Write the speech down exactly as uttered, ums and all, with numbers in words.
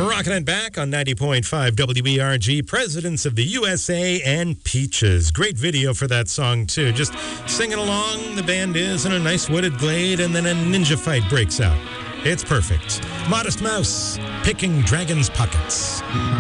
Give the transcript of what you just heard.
Rocking it back on ninety point five W E R G, Presidents of the U S A and Peaches. Great video for that song, too. Just singing along, the band is in a nice wooded glade, and then a ninja fight breaks out. It's perfect. Modest Mouse, Picking Dragon's Pockets.